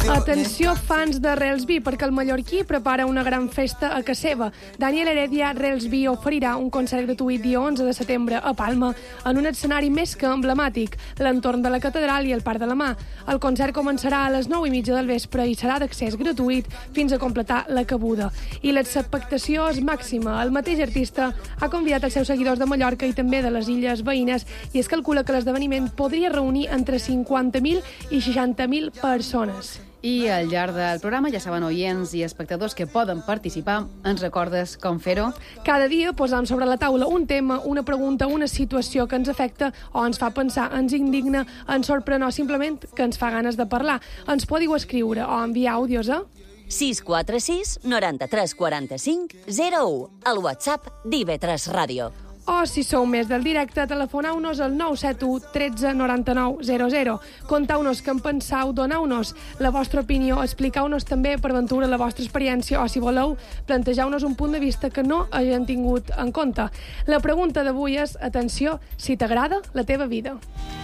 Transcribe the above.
Atenció, fans de Relsby, perquè el mallorquí prepara una gran festa a casa seva. Daniel Heredia Relsby oferirà un concert gratuït dia 11 de setembre a Palma, en un escenari més que emblemàtic, l'entorn de la catedral i el Parc de la Mà. El concert començarà a les 9:30 del vespre i serà d'accés gratuït fins a completar la cabuda. I l'expectació és màxima. El mateix artista ha convidat els seus seguidors de Mallorca i també de les illes veïnes i es calcula que l'esdeveniment podria reunir entre 50.000 i 60.000 persones. I al llarg del programa, ja saben, oients i espectadors que poden participar, ens recordes com fer-ho? Cada dia posam sobre la taula un tema, una pregunta, una situació que ens afecta o ens fa pensar, ens indigna, ens sorprèn o simplement que ens fa ganes de parlar. Ens podeu escriure o enviar àudios a 646 93 45 01, al WhatsApp d'IV3 Ràdio. O, si sou més del directe, telefoneu-nos al 971 13 99 00. Contau-nos què en penseu, doneu-nos la vostra opinió, explicau-nos també, per ventura, la vostra experiència, o, si voleu, plantejeu-nos un punt de vista que no hagin tingut en compte. La pregunta d'avui és, atenció, si t'agrada la teva vida.